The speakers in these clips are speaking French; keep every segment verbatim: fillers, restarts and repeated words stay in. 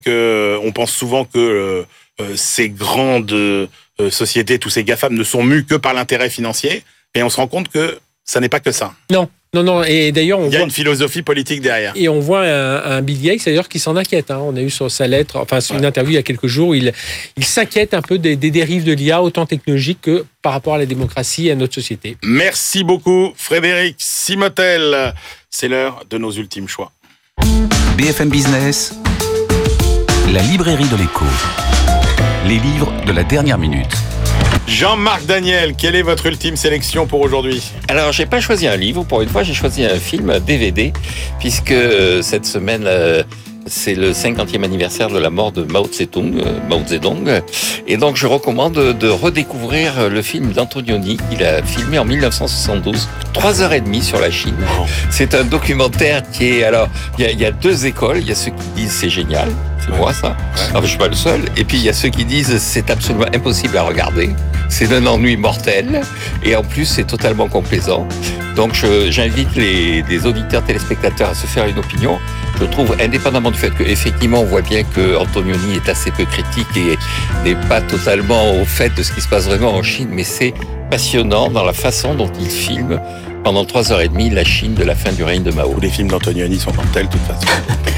que on pense souvent que euh, ces grandes euh, sociétés, tous ces GAFAM ne sont mus que par l'intérêt financier, et on se rend compte que ça n'est pas que ça. Non. Non, non, et d'ailleurs, on Il y a voit, une philosophie politique derrière. Et on voit un, un Bill Gates, d'ailleurs, qui s'en inquiète. Hein. On a eu sur sa lettre, enfin, sur une ouais. interview il y a quelques jours, il, il s'inquiète un peu des, des dérives de l'I A, autant technologiques que par rapport à la démocratie et à notre société. Merci beaucoup, Frédéric Simotel. C'est l'heure de nos ultimes choix. B F M Business, la librairie de l'écho. Les livres de la dernière minute. Jean-Marc Daniel, quelle est votre ultime sélection pour aujourd'hui ? Alors, j'ai pas choisi un livre, pour une fois, j'ai choisi un film D V D, puisque euh, cette semaine, euh, c'est le cinquantième anniversaire de la mort de Mao Tse-tung, euh, Mao Zedong, et donc je recommande de redécouvrir le film d'Antonioni, qu'il a filmé en mille neuf cent soixante-douze, trois heures et demie sur la Chine. C'est un documentaire qui est, alors, il y, y a deux écoles, il y a ceux qui disent c'est génial, c'est ouais. moi ça, ouais. enfin, je suis pas le seul, et puis il y a ceux qui disent c'est absolument impossible à regarder. C'est d'un ennui mortel et en plus c'est totalement complaisant. Donc je, j'invite les, les auditeurs téléspectateurs à se faire une opinion. Je trouve, indépendamment du fait qu'effectivement on voit bien que Antonioni est assez peu critique et n'est pas totalement au fait de ce qui se passe vraiment en Chine, mais c'est passionnant dans la façon dont il filme pendant trois heures et demie la Chine de la fin du règne de Mao. Les films d'Antonioni sont mortels de toute façon.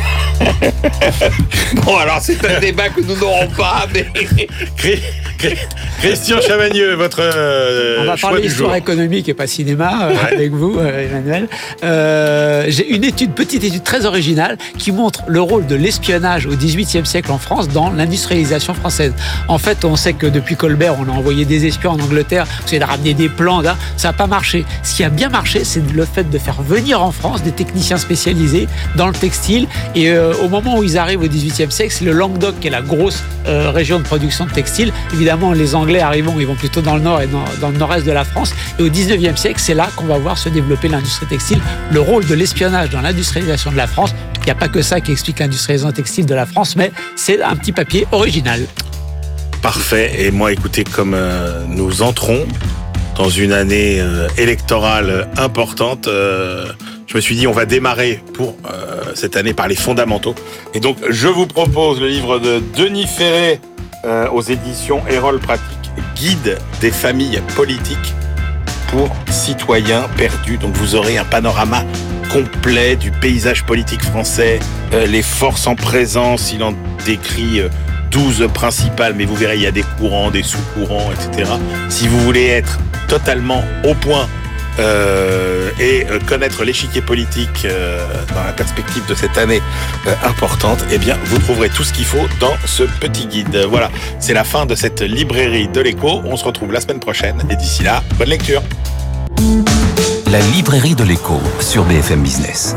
Bon, alors c'est un débat que nous n'aurons pas, mais... Christian Chavagneux, votre euh, On va choix parler du histoire jour. économique et pas cinéma euh, ouais. avec vous, euh, Emmanuel. Euh, j'ai une étude, petite étude très originale qui montre le rôle de l'espionnage au dix-huitième siècle en France dans l'industrialisation française. En fait, on sait que depuis Colbert, on a envoyé des espions en Angleterre, on essayé de ramener des plans, là, ça n'a pas marché. Ce qui a bien marché, c'est le fait de faire venir en France des techniciens spécialisés dans le textile. Et euh, au moment où ils arrivent au dix-huitième siècle, c'est le Languedoc qui est la grosse euh, région de production de textile. Évidemment, les Anglais arrivent, ils vont plutôt dans le nord et dans, dans le nord-est de la France. Et au dix-neuvième siècle, c'est là qu'on va voir se développer l'industrie textile. Le rôle de l'espionnage dans l'industrialisation de la France, il n'y a pas que ça qui explique l'industrialisation textile de la France, mais c'est un petit papier original. Parfait. Et moi, écoutez, comme euh, nous entrons dans une année euh, électorale importante, euh, je me suis dit on va démarrer pour euh, cette année par les fondamentaux. Et donc, je vous propose le livre de Denis Ferré, Euh, aux éditions Erol Pratique, Guide des familles politiques pour citoyens perdus. Donc vous aurez un panorama complet du paysage politique français, euh, les forces en présence, il en décrit euh, douze principales, mais vous verrez, il y a des courants, des sous-courants, et cetera. Si vous voulez être totalement au point Euh, et euh, connaître l'échiquier politique euh, dans la perspective de cette année euh, importante, eh bien, vous trouverez tout ce qu'il faut dans ce petit guide. Voilà, c'est la fin de cette librairie de l'écho. On se retrouve la semaine prochaine et d'ici là, bonne lecture. La librairie de l'écho sur B F M Business.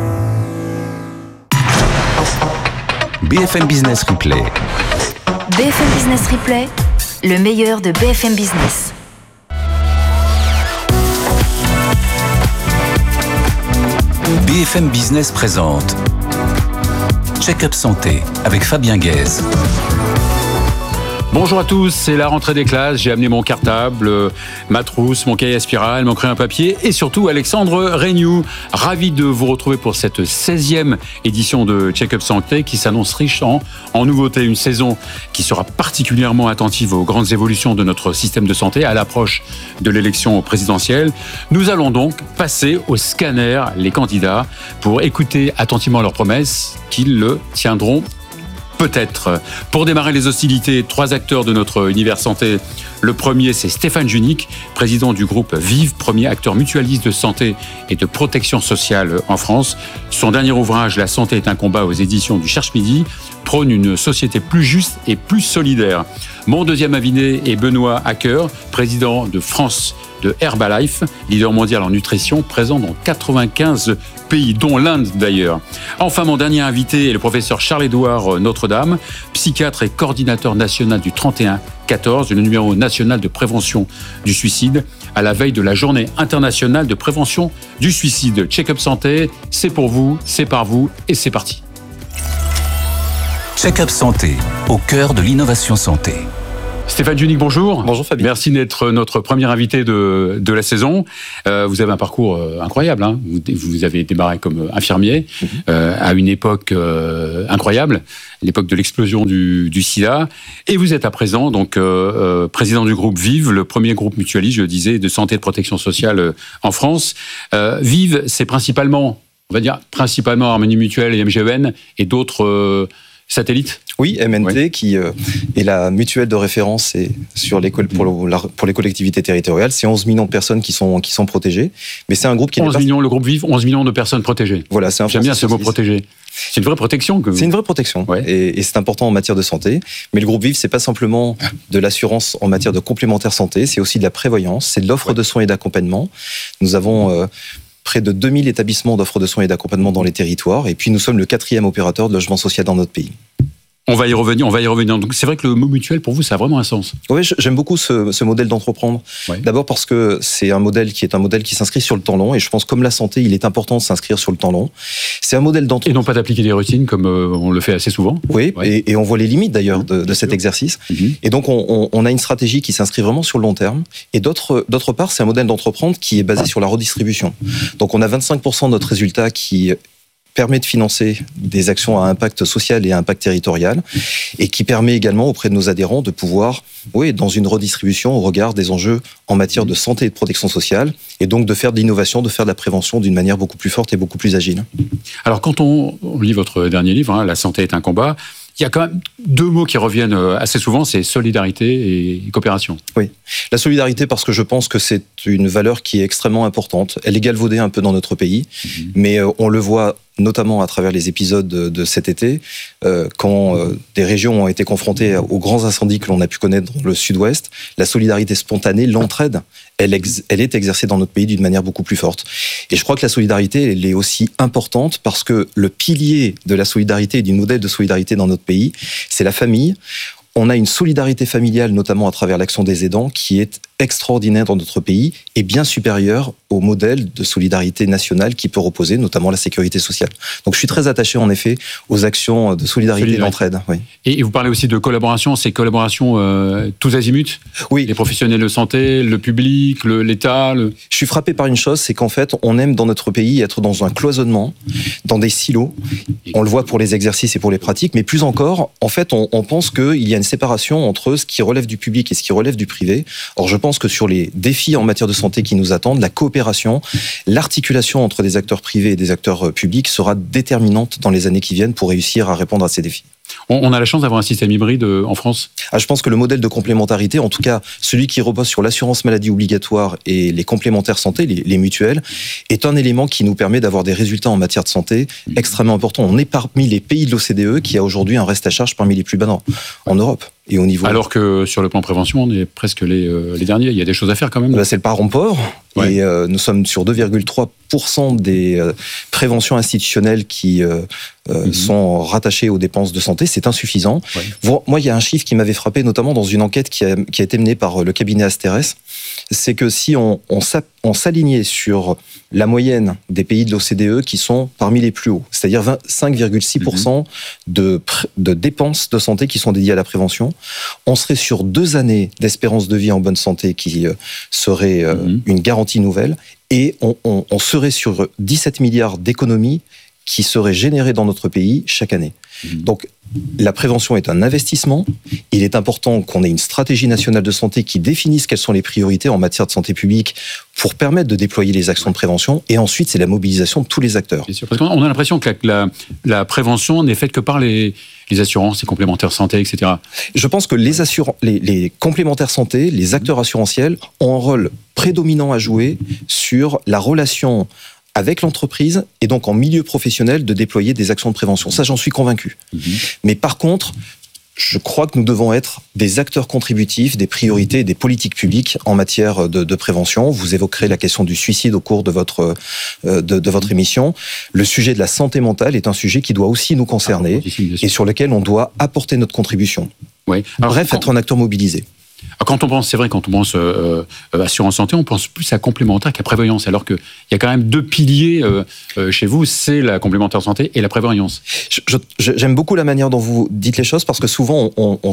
B F M Business Replay. B F M Business Replay, le meilleur de B F M Business. B F M Business présente Check-up Santé avec Fabien Guèze. Bonjour à tous, c'est la rentrée des classes, j'ai amené mon cartable, euh, ma trousse, mon cahier à spirale, mon crayon papier et surtout Alexandre Regnoux. Ravi de vous retrouver pour cette seizième édition de Check-up Santé qui s'annonce riche en, en nouveautés. Une saison qui sera particulièrement attentive aux grandes évolutions de notre système de santé à l'approche de l'élection présidentielle. Nous allons donc passer au scanner les candidats pour écouter attentivement leurs promesses qu'ils le tiendront peut-être. Pour démarrer les hostilités, trois acteurs de notre univers santé. Le premier, c'est Stéphane Junique, président du groupe Vive, premier acteur mutualiste de santé et de protection sociale en France. Son dernier ouvrage, La santé est un combat, aux éditions du Cherche Midi, prône une société plus juste et plus solidaire. Mon deuxième invité est Benoît Hacker, président de France de Herbalife, leader mondial en nutrition, présent dans quatre-vingt-quinze pays, dont l'Inde d'ailleurs. Enfin, mon dernier invité est le professeur Charles-Édouard Notre-Dame, psychiatre et coordinateur national du trente et un quatorze, le numéro national de prévention du suicide, à la veille de la journée internationale de prévention du suicide. Check-up Santé, c'est pour vous, c'est par vous et c'est parti. Check-up Santé, au cœur de l'innovation santé. Stéphane Junique, bonjour. Bonjour Fabien. Merci d'être notre premier invité de, de la saison. Euh, vous avez un parcours euh, incroyable. Hein. Vous, vous avez démarré comme infirmier mm-hmm. euh, à une époque euh, incroyable, l'époque de l'explosion du, du sida. Et vous êtes à présent donc euh, euh, président du groupe Vive, le premier groupe mutualiste, je le disais, de santé et de protection sociale euh, en France. Euh, Vive, c'est principalement, on va dire, principalement Harmonie Mutuelle et M G E N et d'autres euh, satellites. Oui, M N T ouais. qui euh, est la mutuelle de référence et sur les, pour, le, la, pour les collectivités territoriales. C'est onze millions de personnes qui sont, qui sont protégées. Mais c'est un groupe qui onze n'est millions, pas... le groupe Vive, onze millions de personnes protégées. Voilà, c'est un J'aime bien ce mot protégé. C'est une vraie protection. Que vous... C'est une vraie protection. Ouais. Et, et c'est important en matière de santé. Mais le groupe Vive, c'est pas simplement de l'assurance en matière de complémentaire santé, c'est aussi de la prévoyance, c'est de l'offre ouais. de soins et d'accompagnement. Nous avons... Euh, près de deux mille établissements d'offres de soins et d'accompagnement dans les territoires. Et puis, nous sommes le quatrième opérateur de logement social dans notre pays. On va y revenir, on va y revenir. Donc, c'est vrai que le mot mutuel, pour vous, ça a vraiment un sens. Oui, j'aime beaucoup ce, ce modèle d'entreprendre. Ouais. D'abord parce que c'est un modèle qui est un modèle qui s'inscrit sur le temps long. Et je pense, comme la santé, il est important de s'inscrire sur le temps long. C'est un modèle d'entreprise. Et non pas d'appliquer des routines comme euh, on le fait assez souvent. Oui, ouais. et, et on voit les limites d'ailleurs de, de cet exercice. Mm-hmm. Et donc, on, on, on a une stratégie qui s'inscrit vraiment sur le long terme. Et d'autre, d'autre part, c'est un modèle d'entreprendre qui est basé sur la redistribution. Donc, on a vingt-cinq pour cent de notre résultat qui permet de financer des actions à impact social et à impact territorial, et qui permet également auprès de nos adhérents de pouvoir, oui, dans une redistribution au regard des enjeux en matière de santé et de protection sociale, et donc de faire de l'innovation, de faire de la prévention d'une manière beaucoup plus forte et beaucoup plus agile. Alors quand on, on lit votre dernier livre, hein, La santé est un combat, il y a quand même deux mots qui reviennent assez souvent, c'est solidarité et coopération. Oui, la solidarité parce que je pense que c'est une valeur qui est extrêmement importante. Elle est galvaudée un peu dans notre pays, mmh. mais on le voit notamment à travers les épisodes de, de cet été, euh, quand euh, des régions ont été confrontées aux grands incendies que l'on a pu connaître dans le sud-ouest, la solidarité spontanée, l'entraide, elle, ex- elle est exercée dans notre pays d'une manière beaucoup plus forte. Et je crois que la solidarité, elle est aussi importante parce que le pilier de la solidarité et du modèle de solidarité dans notre pays, c'est la famille. On a une solidarité familiale, notamment à travers l'action des aidants, qui est extraordinaire dans notre pays et bien supérieure au modèle de solidarité nationale qui peut reposer, notamment la sécurité sociale. Donc je suis très attaché, en effet, aux actions de solidarité, solidarité. et d'entraide. Oui. Et vous parlez aussi de collaboration, ces collaborations euh, tous azimuts. Oui. Les professionnels de santé, le public, le, l'État. Le... Je suis frappé par une chose, c'est qu'en fait, on aime dans notre pays être dans un cloisonnement, dans des silos. On le voit pour les exercices et pour les pratiques, mais plus encore, en fait, on, on pense qu'il y a une séparation entre ce qui relève du public et ce qui relève du privé. Or, je pense que sur les défis en matière de santé qui nous attendent, la coopération, l'articulation entre des acteurs privés et des acteurs publics sera déterminante dans les années qui viennent pour réussir à répondre à ces défis. On a la chance d'avoir un système hybride en France ? Ah, je pense que le modèle de complémentarité, en tout cas celui qui repose sur l'assurance maladie obligatoire et les complémentaires santé, les, les mutuelles, est un élément qui nous permet d'avoir des résultats en matière de santé extrêmement importants. On est parmi les pays de l'O C D E qui a aujourd'hui un reste à charge parmi les plus bas en Europe. Et au niveau... Alors que sur le plan prévention, on est presque les, euh, les derniers. Il y a des choses à faire quand même. Là, c'est le parent pauvre. Ouais. Et euh, nous sommes sur deux virgule trois pour cent des euh, préventions institutionnelles qui euh, euh, mm-hmm. sont rattachées aux dépenses de santé. C'est insuffisant. Ouais. Moi, il y a un chiffre qui m'avait frappé, notamment dans une enquête qui a, qui a été menée par le cabinet Asterès. C'est que si on, on, on s'alignait sur la moyenne des pays de l'O C D E qui sont parmi les plus hauts, c'est-à-dire vingt-cinq virgule six pour cent mm-hmm. de, de dépenses de santé qui sont dédiées à la prévention, on serait sur deux années d'espérance de vie en bonne santé qui euh, serait euh, mmh. une garantie nouvelle, et on, on, on serait sur dix-sept milliards d'économies qui seraient générées dans notre pays chaque année. Mmh. Donc, la prévention est un investissement. Il est important qu'on ait une stratégie nationale de santé qui définisse quelles sont les priorités en matière de santé publique pour permettre de déployer les actions de prévention. Et ensuite, c'est la mobilisation de tous les acteurs. Bien sûr, parce qu'on a l'impression que la, la, la prévention n'est faite que par les, les assurances, les complémentaires santé, et cetera. Je pense que les, assur- les, les complémentaires santé, les acteurs assurantiels ont un rôle prédominant à jouer sur la relation avec l'entreprise et donc en milieu professionnel de déployer des actions de prévention. Ça, j'en suis convaincu. Mmh. Mais par contre, je crois que nous devons être des acteurs contributifs, des priorités et des politiques publiques en matière de, de prévention. Vous évoquerez la question du suicide au cours de votre, euh, de, de votre émission. Le sujet de la santé mentale est un sujet qui doit aussi nous concerner ah, ici, et sur lequel on doit apporter notre contribution. Oui. Alors, Bref, quand... être un acteur mobilisé. Quand on pense, c'est vrai, quand on pense euh, euh, assurance santé, on pense plus à complémentaire qu'à prévoyance, alors qu'il y a quand même deux piliers euh, euh, chez vous, c'est la complémentaire santé et la prévoyance. Je, je, j'aime beaucoup la manière dont vous dites les choses, parce que souvent, on, on,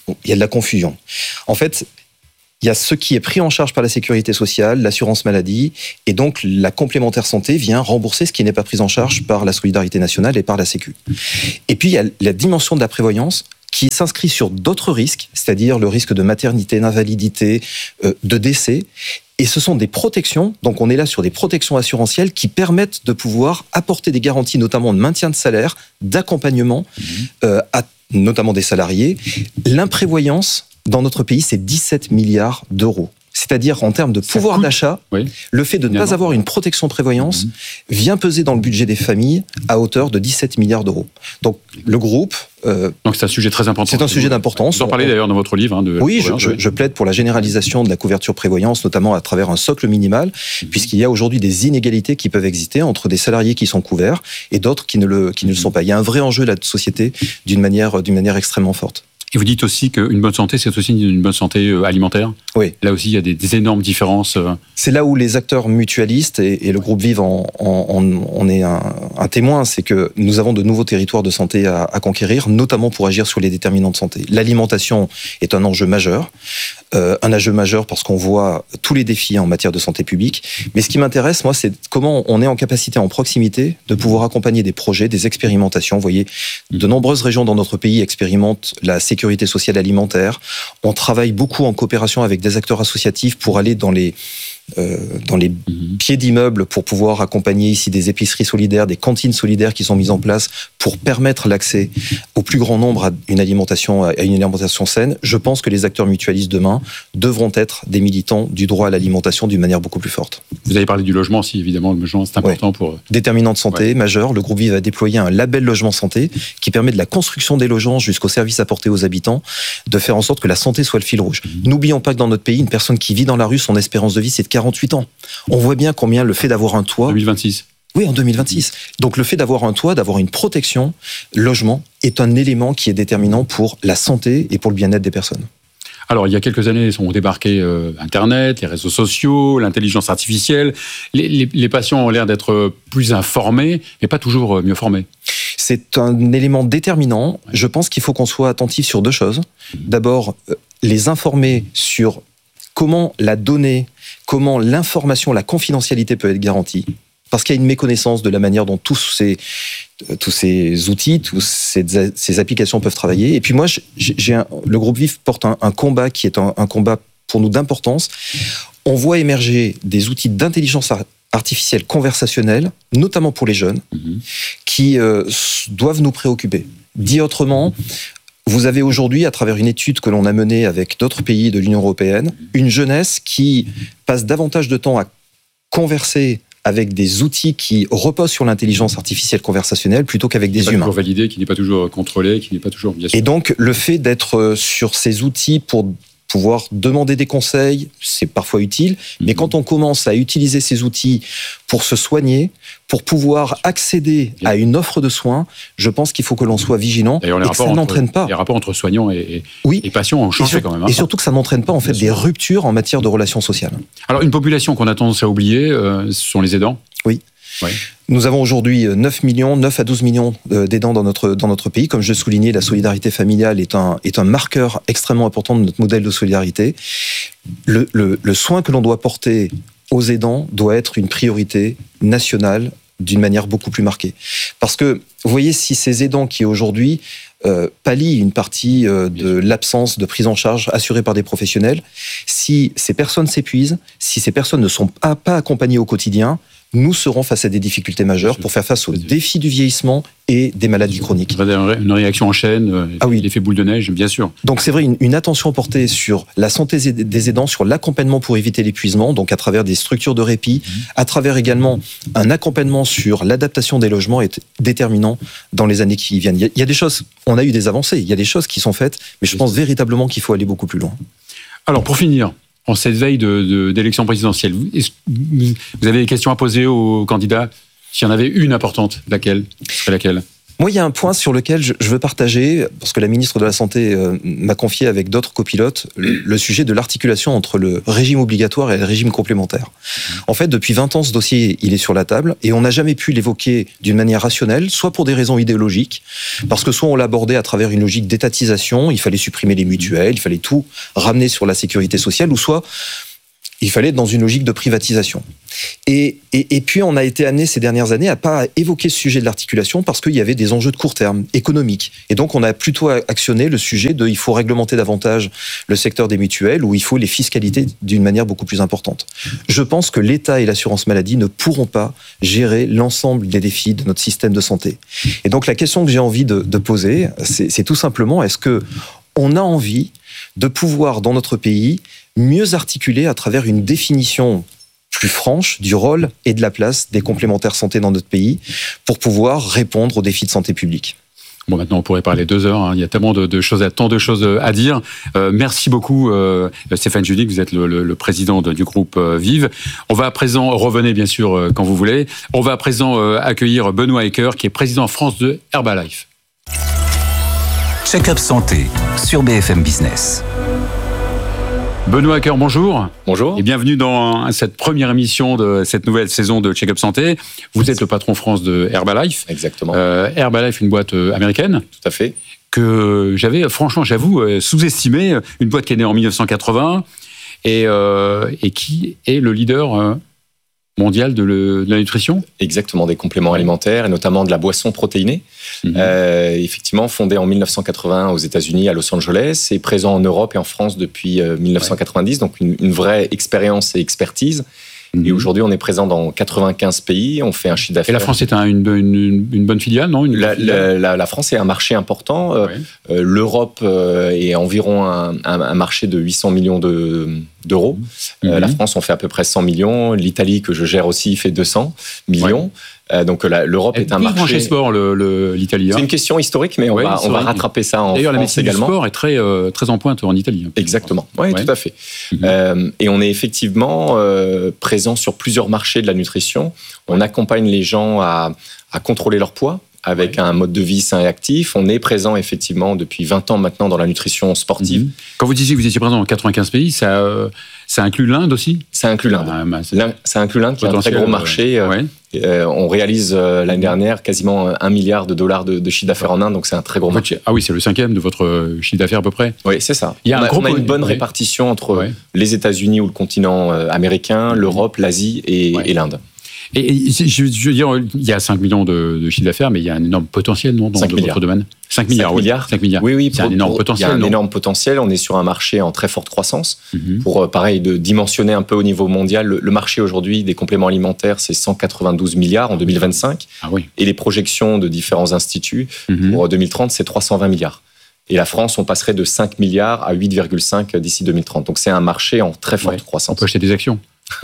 il y a de la confusion. En fait, il y a ce qui est pris en charge par la sécurité sociale, l'assurance maladie, et donc la complémentaire santé vient rembourser ce qui n'est pas pris en charge par la solidarité nationale et par la Sécu. Et puis il y a la dimension de la prévoyance qui s'inscrit sur d'autres risques, c'est-à-dire le risque de maternité, d'invalidité, euh, de décès. Et ce sont des protections, donc on est là sur des protections assurantielles qui permettent de pouvoir apporter des garanties, notamment de maintien de salaire, d'accompagnement, mmh. euh, à notamment des salariés. L'imprévoyance, dans notre pays, c'est dix-sept milliards d'euros. C'est-à-dire, en termes de Ça pouvoir coûte. d'achat, Oui. le fait de ne pas avoir une protection prévoyance mmh. vient peser dans le budget des familles à hauteur de dix-sept milliards d'euros. Donc, le groupe... Euh, Donc, c'est un sujet très important. C'est un sujet d'importance. Vous en parlez d'ailleurs dans votre livre. Hein, de oui, je, je, je plaide pour la généralisation de la couverture prévoyance, notamment à travers un socle minimal, mmh. puisqu'il y a aujourd'hui des inégalités qui peuvent exister entre des salariés qui sont couverts et d'autres qui ne le, qui ne le sont pas. Il y a un vrai enjeu de la société d'une manière, d'une manière extrêmement forte. Et vous dites aussi qu'une bonne santé, c'est aussi une bonne santé alimentaire. Oui. Là aussi, il y a des, des énormes différences. C'est là où les acteurs mutualistes et, et le groupe Vive en, en, en, en est un, un témoin, c'est que nous avons de nouveaux territoires de santé à, à conquérir, notamment pour agir sur les déterminants de santé. L'alimentation est un enjeu majeur, euh, un enjeu majeur parce qu'on voit tous les défis en matière de santé publique. Mais ce qui m'intéresse, moi, c'est comment on est en capacité, en proximité, de pouvoir accompagner des projets, des expérimentations. Vous voyez, de nombreuses régions dans notre pays expérimentent la sécurité sécurité sociale alimentaire. On travaille beaucoup en coopération avec des acteurs associatifs pour aller dans les Euh, dans les mmh. pieds d'immeubles pour pouvoir accompagner ici des épiceries solidaires, des cantines solidaires qui sont mises en place pour permettre l'accès au plus grand nombre à une alimentation, à une alimentation saine. Je pense que les acteurs mutualistes demain devront être des militants du droit à l'alimentation d'une manière beaucoup plus forte. Vous avez parlé du logement aussi, évidemment, le logement c'est important ouais. pour... Déterminant de santé ouais. majeur, le groupe Vive a déployé un label logement santé qui permet de la construction des logements jusqu'au service apporté aux habitants, de faire en sorte que la santé soit le fil rouge. Mmh. N'oublions pas que dans notre pays, une personne qui vit dans la rue, son espérance de vie, c'est de quarante-huit ans. On voit bien combien le fait d'avoir un toit... deux mille vingt-six. Oui, en deux mille vingt-six. Donc le fait d'avoir un toit, d'avoir une protection, logement, est un élément qui est déterminant pour la santé et pour le bien-être des personnes. Alors, il y a quelques années, sont débarqués euh, Internet, les réseaux sociaux, l'intelligence artificielle. Les, les, les patients ont l'air d'être plus informés, mais pas toujours mieux formés. C'est un élément déterminant. Je pense qu'il faut qu'on soit attentif sur deux choses. D'abord, les informer sur comment la donnée, comment l'information, la confidentialité peut être garantie. Parce qu'il y a une méconnaissance de la manière dont tous ces, tous ces outils, toutes ces, ces applications peuvent travailler. Et puis moi, j'ai un, le groupe Vive porte un, un combat qui est un, un combat pour nous d'importance. On voit émerger des outils d'intelligence artificielle conversationnelle, notamment pour les jeunes, mmh. qui euh, doivent nous préoccuper. Dit autrement, vous avez aujourd'hui, à travers une étude que l'on a menée avec d'autres pays de l'Union européenne, une jeunesse qui passe davantage de temps à converser avec des outils qui reposent sur l'intelligence artificielle conversationnelle plutôt qu'avec des humains. Qui n'est pas toujours validé, qui n'est pas toujours contrôlé, qui n'est pas toujours bien sûr. Et donc, le fait d'être sur ces outils pour pouvoir demander des conseils, c'est parfois utile, mmh. mais quand on commence à utiliser ces outils pour se soigner, pour pouvoir accéder à une offre de soins, je pense qu'il faut que l'on soit vigilant et que ça n'entraîne pas. Les rapports entre soignants et, et, oui. et patients ont changé sur, quand même. Hein. Et surtout que ça n'entraîne pas en fait des ruptures en matière de relations sociales. Alors une population qu'on a tendance à oublier, euh, ce sont les aidants. Oui. Ouais. Nous avons aujourd'hui neuf millions, neuf à douze millions d'aidants dans notre, dans notre pays. Comme je le soulignais, la solidarité familiale est un, est un marqueur extrêmement important de notre modèle de solidarité. Le, le, le soin que l'on doit porter aux aidants doit être une priorité nationale d'une manière beaucoup plus marquée. Parce que, vous voyez, si ces aidants qui aujourd'hui euh, pallient une partie euh, de l'absence de prise en charge assurée par des professionnels, si ces personnes s'épuisent, si ces personnes ne sont pas, pas accompagnées au quotidien, nous serons face à des difficultés majeures pour faire face aux défis du vieillissement et des maladies chroniques. Une réaction en chaîne, ah oui. l'effet boule de neige, bien sûr. Donc c'est vrai, une, une attention portée sur la santé des aidants, sur l'accompagnement pour éviter l'épuisement, donc à travers des structures de répit, mmh. à travers également un accompagnement sur l'adaptation des logements est déterminant dans les années qui viennent. Il y a, il y a des choses, on a eu des avancées, il y a des choses qui sont faites, mais je pense véritablement qu'il faut aller beaucoup plus loin. Alors pour finir, en cette veille de, de, d'élection présidentielle, vous avez des questions à poser aux candidats? S'il y en avait une importante, laquelle? Ce serait laquelle? Moi, il y a un point sur lequel je, je veux partager, parce que la ministre de la Santé euh, m'a confié avec d'autres copilotes, le, le sujet de l'articulation entre le régime obligatoire et le régime complémentaire. En fait, depuis vingt ans, ce dossier, il est sur la table, et on n'a jamais pu l'évoquer d'une manière rationnelle, soit pour des raisons idéologiques, parce que soit on l'abordait à travers une logique d'étatisation, il fallait supprimer les mutuelles, il fallait tout ramener sur la sécurité sociale, ou soit il fallait être dans une logique de privatisation. Et, et, et puis, on a été amené ces dernières années à pas évoquer ce sujet de l'articulation parce qu'il y avait des enjeux de court terme, économiques. Et donc, on a plutôt actionné le sujet de il faut réglementer davantage le secteur des mutuelles ou il faut les fiscaliser d'une manière beaucoup plus importante. Je pense que l'État et l'assurance maladie ne pourront pas gérer l'ensemble des défis de notre système de santé. Et donc, la question que j'ai envie de, de poser, c'est, c'est tout simplement, est-ce que on a envie de pouvoir, dans notre pays, mieux articuler à travers une définition plus franche du rôle et de la place des complémentaires santé dans notre pays pour pouvoir répondre aux défis de santé publique. Bon, maintenant, on pourrait parler deux heures. Hein. Il y a tellement de, de choses, tant de choses à dire. Euh, merci beaucoup, euh, Stéphane Judic. Vous êtes le, le, le président de, du groupe euh, Vive. On va à présent, revenez bien sûr euh, quand vous voulez. On va à présent euh, accueillir Benoît Ecker, qui est président France de Herbalife. Check-up santé sur B F M Business. Benoît Ecker, bonjour. Bonjour. Et bienvenue dans cette première émission de cette nouvelle saison de Check-up Santé. Vous êtes le patron France de Herbalife. Exactement. Euh, Herbalife, une boîte américaine. Tout à fait. Que j'avais, franchement, j'avoue, sous-estimé. Une boîte qui est née en dix-neuf cent quatre-vingts et, euh, et qui est le leader euh, mondial de, le, de la nutrition. Exactement, des compléments alimentaires et notamment de la boisson protéinée. Mmh. Euh, effectivement, fondée en dix-neuf cent quatre-vingts aux États-Unis, à Los Angeles, et présent en Europe et en France depuis euh, dix-neuf cent quatre-vingt-dix, ouais. Donc une, une vraie expérience et expertise. Mmh. Et aujourd'hui, on est présent dans quatre-vingt-quinze pays. On fait un chiffre d'affaires. Et la France est un, une, une, une bonne filiale, non une la, filiale. La, la, la France est un marché important. Ouais. Euh, L'Europe euh, est environ un, un, un marché de huit cents millions de, d'euros. Mmh. Euh, la France, on fait à peu près cent millions. L'Italie, que je gère aussi, fait deux cents millions. Ouais. Euh, donc la, l'Europe est, est un marché. Branché sport, le, le, l'Italie. C'est une question historique, mais on, ouais, va, on va rattraper ça en D'ailleurs, France la également. D'ailleurs, le sport est très, euh, très en pointe en Italie. Exactement, oui, ouais. Tout à fait. Mmh. Euh, et on est effectivement euh, présent sur plusieurs marchés de la nutrition. On accompagne les gens à, à contrôler leur poids avec ouais. un mode de vie sain et actif. On est présent effectivement depuis vingt ans maintenant dans la nutrition sportive. Mmh. Quand vous disiez que vous étiez présent dans quatre-vingt-quinze pays, ça, euh, ça inclut l'Inde aussi ? Ça inclut l'Inde. Ah, bah, l'Inde ça inclut l'Inde qui est un très gros marché. Euh, ouais. Euh, on réalise euh, l'année dernière quasiment un milliard de dollars de, de chiffre d'affaires en Inde, donc c'est un très gros en fait, marché. Ah oui, c'est le cinquième de votre chiffre d'affaires à peu près. Oui, c'est ça. Il y a on, un a, gros on a une bonne ouais. répartition entre ouais. les États-Unis ou le continent euh, américain, l'Europe, l'Asie et, ouais. et l'Inde. Et, et je, je veux dire, il y a cinq millions de, de chiffre d'affaires, mais il y a un énorme potentiel, non, dans votre domaine ? cinq milliards, cinq milliards. Oui. cinq milliards. Oui, oui. C'est pour, un énorme pour, potentiel. Il y a un non énorme potentiel. On est sur un marché en très forte croissance. Mm-hmm. Pour, pareil, de dimensionner un peu au niveau mondial, le, le marché aujourd'hui des compléments alimentaires, c'est cent quatre-vingt-douze milliards en deux mille vingt-cinq. Ah oui. Et les projections de différents instituts mm-hmm. pour deux mille trente, c'est trois cent vingt milliards. Et la France, on passerait de cinq milliards à huit virgule cinq d'ici deux mille trente. Donc c'est un marché en très forte ouais. croissance. On peut acheter des actions.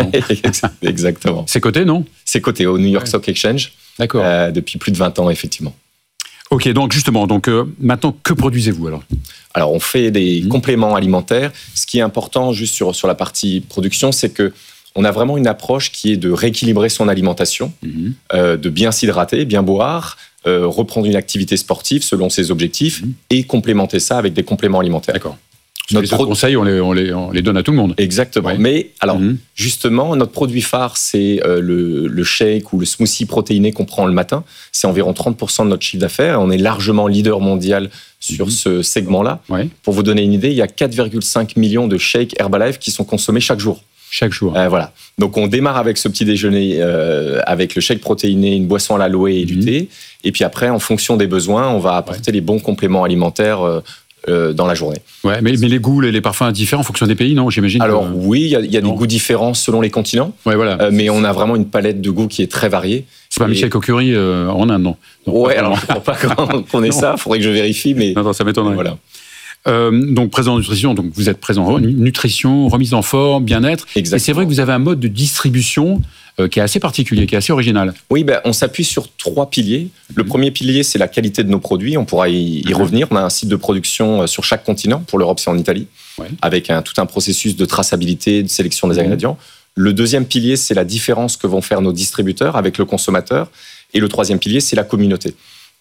Exactement. C'est coté, non ? C'est coté au New York ouais. Stock Exchange. D'accord. Euh, depuis plus de vingt ans, effectivement. Ok, donc justement, donc euh, maintenant, que produisez-vous alors ? Alors, on fait des mmh. compléments alimentaires. Ce qui est important, juste sur, sur la partie production, c'est que on a vraiment une approche qui est de rééquilibrer son alimentation, mmh. euh, de bien s'hydrater, bien boire, euh, reprendre une activité sportive selon ses objectifs mmh. et complémenter ça avec des compléments alimentaires. D'accord. Notre pro... conseils, on les, on, les, on les donne à tout le monde. Exactement. Ouais. Mais alors, mmh. justement, notre produit phare, c'est euh, le, le shake ou le smoothie protéiné qu'on prend le matin. C'est environ trente pour cent de notre chiffre d'affaires. On est largement leader mondial sur mmh. ce segment-là. Ouais. Pour vous donner une idée, il y a quatre virgule cinq millions de shakes Herbalife qui sont consommés chaque jour. Chaque jour. Euh, voilà. Donc, on démarre avec ce petit déjeuner, euh, avec le shake protéiné, une boisson à l'aloe et mmh. du thé. Et puis après, en fonction des besoins, on va apporter ouais. les bons compléments alimentaires euh, Euh, dans la journée. Ouais, mais, mais les goûts, les, les parfums diffèrent en fonction des pays, non ? J'imagine. Alors que... oui, il y a, y a des goûts différents selon les continents. Ouais, voilà. Euh, mais on a vraiment une palette de goûts qui est très variée. C'est pas et... Michel Cocurie euh, en Inde, non ? non ouais, alors je ne crois pas qu'on ait ça. Il faudrait que je vérifie, mais non, non, ça m'étonnerait. Voilà. Euh, donc présent en nutrition, donc vous êtes présent en nutrition, remise en forme, bien-être. Exactement. Et c'est vrai que vous avez un mode de distribution euh, qui est assez particulier, qui est assez original. Oui, ben, on s'appuie sur trois piliers. Le mmh. premier pilier, c'est la qualité de nos produits. On pourra y, y mmh. revenir. On a un site de production sur chaque continent. Pour l'Europe, c'est en Italie, ouais. avec un, tout un processus de traçabilité, de sélection des mmh. ingrédients. Le deuxième pilier, c'est la différence que vont faire nos distributeurs avec le consommateur. Et le troisième pilier, c'est la communauté.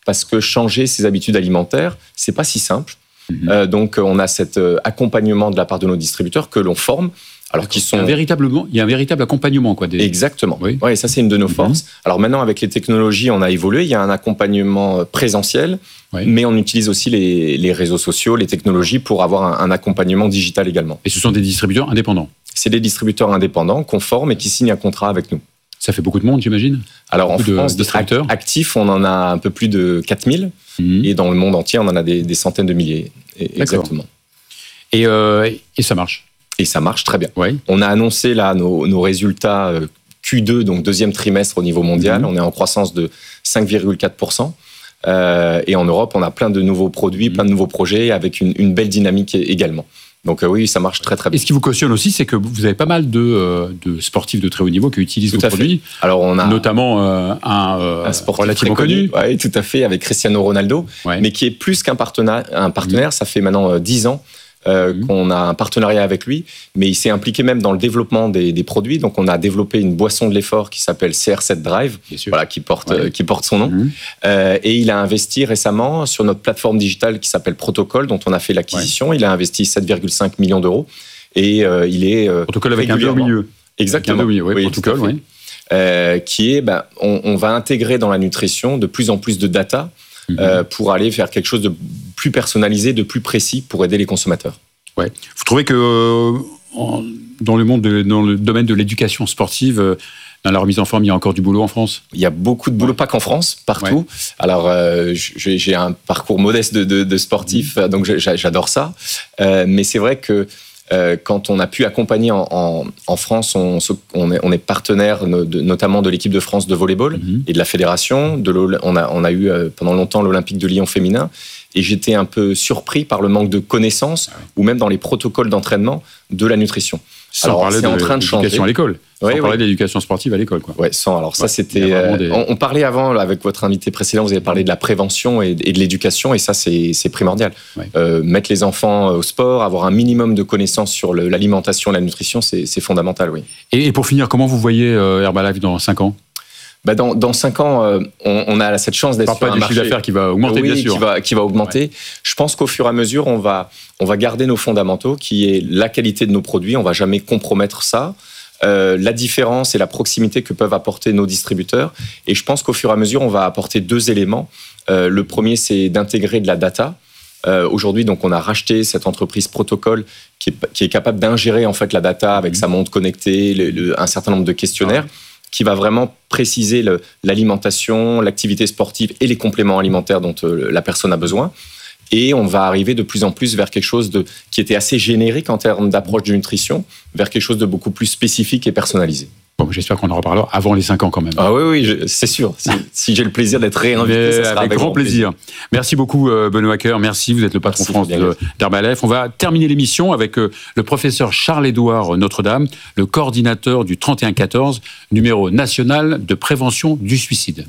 parce que changer ses habitudes alimentaires, c'est pas si simple. Mmh. Euh, donc, on a cet euh, accompagnement de la part de nos distributeurs que l'on forme. Alors qu'ils sont... il, y a véritablement, il y a un véritable accompagnement. Quoi, des... Exactement. Oui. Ouais, ça, c'est une de nos forces. Mm-hmm. Alors maintenant, avec les technologies, on a évolué. Il y a un accompagnement présentiel, oui. mais on utilise aussi les, les réseaux sociaux, les technologies pour avoir un, un accompagnement digital également. Et ce sont des distributeurs indépendants? C'est des distributeurs indépendants qu'on forme et qui signent un contrat avec nous. Ça fait beaucoup de monde, j'imagine? Alors beaucoup en France, distributeurs actifs, on en a un peu plus de quatre mille. Mm-hmm. Et dans le monde entier, on en a des, des centaines de milliers. Exactement. Et, euh, et ça marche? Et ça marche très bien. Ouais. On a annoncé là nos, nos résultats Q deux, donc deuxième trimestre au niveau mondial. Mmh. On est en croissance de cinq virgule quatre pour cent. Euh, et en Europe, on a plein de nouveaux produits, mmh. plein de nouveaux projets avec une, une belle dynamique également. Donc euh, oui, ça marche très très bien. Et ce qui vous cautionne aussi, c'est que vous avez pas mal de, euh, de sportifs de très haut niveau qui utilisent tout vos produits. Fait. Alors on a notamment euh, un, euh, un sportif relativement connu. connu. Oui, tout à fait, avec Cristiano Ronaldo, ouais. mais qui est plus qu'un partenaire. Un partenaire, mmh. ça fait maintenant dix ans. Euh, mmh. qu'on a un partenariat avec lui, mais il s'est impliqué même dans le développement des, des produits. Donc, on a développé une boisson de l'effort qui s'appelle C R sept Drive, voilà, qui porte, ouais. euh, qui porte son nom. Mmh. Euh, et il a investi récemment sur notre plateforme digitale qui s'appelle Protocol, dont on a fait l'acquisition. Ouais. Il a investi sept virgule cinq millions d'euros et euh, il est euh, Protocol avec un deux au milieu. Exactement. Un deux au milieu, oui, oui, Protocol, oui. Euh, qui est, ben, on, on va intégrer dans la nutrition de plus en plus de data. Mmh. Euh, pour aller faire quelque chose de plus personnalisé, de plus précis pour aider les consommateurs. Ouais. Vous trouvez que euh, en, dans le monde, de, dans le domaine de l'éducation sportive, euh, dans la remise en forme, il y a encore du boulot en France? Il y a beaucoup de boulot, ouais. pas qu'en France, partout. Ouais. Alors, euh, j'ai, j'ai un parcours modeste de, de, de sportif, mmh. donc j'adore ça. Euh, mais c'est vrai que Euh, quand on a pu accompagner en, en, en France, on, on, est, on est partenaire no, de, notamment de l'équipe de France de volleyball mmh. et de la fédération. De on, a, on a eu euh, pendant longtemps l'Olympique de Lyon féminin. Et j'étais un peu surpris par le manque de connaissances, ah oui. ou même dans les protocoles d'entraînement de la nutrition. Sans alors, parler c'est de en train de changer. À l'école. Sans oui, parler oui. d'éducation sportive à l'école. Quoi. Ouais, sans. Alors ça, ouais, c'était. Euh, des... on, on parlait avant là, avec votre invité précédent, vous avez parlé de la prévention et, et de l'éducation, et ça, c'est, c'est primordial. Ouais. Euh, mettre les enfants au sport, avoir un minimum de connaissances sur le, l'alimentation, la nutrition, c'est, c'est fondamental, oui. Et, et pour finir, comment vous voyez euh, Herbalife dans cinq ans? Bah dans, dans cinq ans, euh, on, on a cette chance d'être sur un marché d'affaires qui va augmenter, oui, bien sûr. Qui va, qui va augmenter. Ouais. Je pense qu'au fur et à mesure, on va, on va garder nos fondamentaux, qui est la qualité de nos produits. On va jamais compromettre ça. Euh, la différence et la proximité que peuvent apporter nos distributeurs. Et je pense qu'au fur et à mesure, on va apporter deux éléments. Euh, le premier, c'est d'intégrer de la data. Euh, aujourd'hui, donc, on a racheté cette entreprise Protocol qui est, qui est capable d'ingérer en fait la data avec mmh. sa montre connectée, le, le, un certain nombre de questionnaires. Ah. qui va vraiment préciser le, l'alimentation, l'activité sportive et les compléments alimentaires dont euh, la personne a besoin. Et on va arriver de plus en plus vers quelque chose de, qui était assez générique en termes d'approche de nutrition, vers quelque chose de beaucoup plus spécifique et personnalisé. Bon, j'espère qu'on en reparlera avant les cinq ans quand même. Ah oui, oui, je, c'est sûr. Si, si j'ai le plaisir d'être réinvité, ça sera avec, avec grand plaisir. plaisir. Merci beaucoup, Benoît Hacker. Merci, vous êtes le patron Merci, France de, d'Herbalife. On va terminer l'émission avec euh, le professeur Charles-Édouard Notre-Dame, le coordinateur du trente et un quatorze, numéro national de prévention du suicide.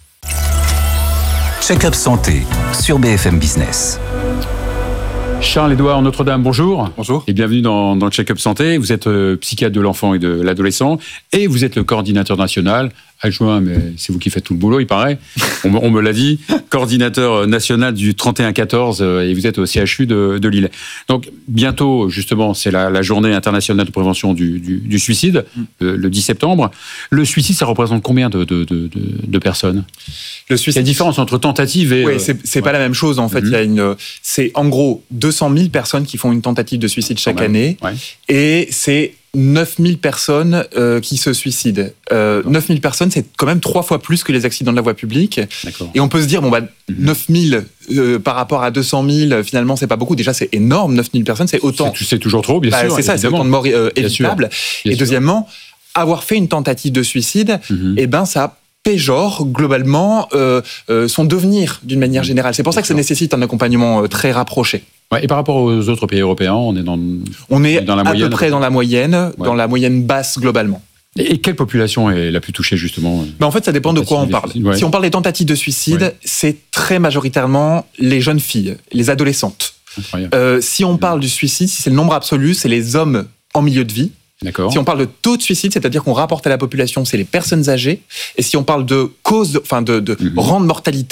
Check-up santé sur B F M Business. Charles-Édouard Notre-Dame, bonjour. Bonjour. Et bienvenue dans, dans le Check-up Santé. Vous êtes euh, psychiatre de l'enfant et de l'adolescent et vous êtes le coordinateur national, adjoint, mais c'est vous qui faites tout le boulot, il paraît. On, on me l'a dit, coordinateur national du trente et un quatorze et vous êtes au C H U de, de Lille. Donc bientôt, justement, c'est la, la journée internationale de prévention du, du, du suicide, mm. le, le dix septembre. Le suicide, ça représente combien de, de, de, de personnes? Le suicide. Il y a une différence entre tentative et... Oui, c'est, c'est ouais. pas la même chose en fait. Mm-hmm. Il y a une, c'est en gros deux cent mille personnes qui font une tentative de suicide chaque année. Ouais. Et c'est neuf mille personnes euh, qui se suicident. Euh, neuf mille personnes, c'est quand même trois fois plus que les accidents de la voie publique. D'accord. Et on peut se dire, bon, bah, mm-hmm. neuf mille euh, par rapport à deux cent mille, finalement, c'est pas beaucoup. Déjà, c'est énorme, neuf mille personnes, c'est autant. C'est, c'est toujours trop, bien bah, sûr. C'est ça, évidemment. C'est autant de morts euh, évitables. Et sûr. Deuxièmement, avoir fait une tentative de suicide, mm-hmm. eh ben, ça péjore globalement euh, euh, son devenir d'une manière générale. C'est pour ça que ça nécessite un accompagnement euh, très rapproché. Ouais, et par rapport aux autres pays européens, on est dans, on est dans la à moyenne. peu près dans la moyenne, ouais. dans la moyenne basse globalement. Et, et quelle population est la plus touchée justement? Ben en fait, ça dépend de quoi on parle. Ouais. Si on parle des tentatives de suicide, ouais. c'est très majoritairement les jeunes filles, les adolescentes. Euh, si on parle du suicide, si c'est le nombre absolu, c'est les hommes en milieu de vie. D'accord. Si on parle de taux de suicide, c'est-à-dire qu'on rapporte à la population, c'est les personnes âgées. Et si on parle de cause, enfin de, de mm-hmm. rang de mortalité,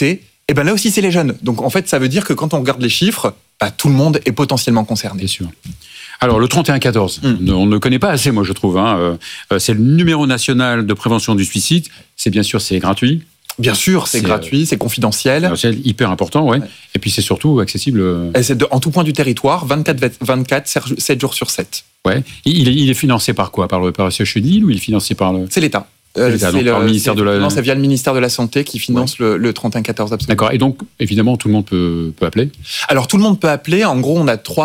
Et ben là aussi, c'est les jeunes. Donc en fait, ça veut dire que quand on regarde les chiffres, bah, tout le monde est potentiellement concerné. Bien sûr. Alors, le trente et un quatorze, mm. on ne le connaît pas assez, moi, je trouve. Hein. Euh, c'est le numéro national de prévention du suicide. C'est bien sûr, c'est gratuit. Bien sûr, c'est, c'est gratuit, c'est confidentiel. C'est hyper important, ouais. ouais. Et puis, c'est surtout accessible. Et c'est de, en tout point du territoire, vingt-quatre, vingt-quatre, sept jours sur sept. Ouais. Il est, il est financé par quoi? Par le par C H E D I L ou il est financé par le... C'est l'État. Euh, c'est, c'est, le, par le ministère de la... Non, c'est via le ministère de la Santé qui finance ouais. le, le trente et un quatorze absolument. D'accord. Et donc, évidemment, tout le monde peut, peut appeler. Alors, tout le monde peut appeler. En gros, on a trois